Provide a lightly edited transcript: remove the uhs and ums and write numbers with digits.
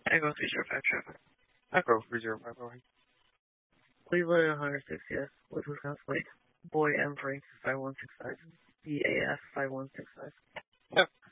Echo 305 traffic. Echo 305, go ahead. Cleveland 106, yes. With Wisconsin Lake. Boy M. Frank 5165. BAF 5165. Yep,